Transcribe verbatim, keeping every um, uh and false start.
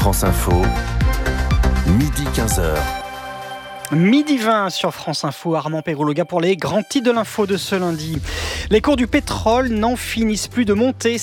France Info, midi quinze heures. Midi vingt sur France Info, Armand Perrologa pour les grands titres de l'info de ce lundi. Les cours du pétrole n'en finissent plus de monter.